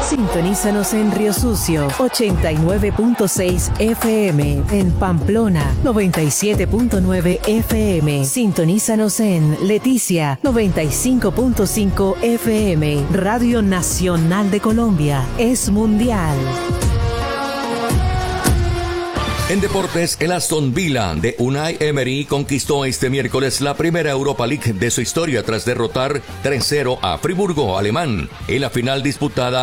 Sintonízanos en Río Sucio, 89.6 FM, en Pamplona, 97.9 FM. Sintonízanos en Leticia, 95.5 FM. Radio Nacional de Colombia, es mundial. En deportes, el Aston Villa de Unai Emery conquistó este miércoles la primera Europa League de su historia tras derrotar 3-0 a Friburgo alemán en la final disputada